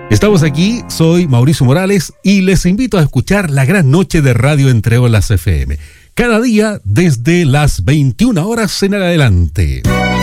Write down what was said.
Estamos aquí, soy Mauricio Morales y les invito a escuchar la gran noche de Radio Entre Olas FM. Cada día desde las 21 horas en adelante.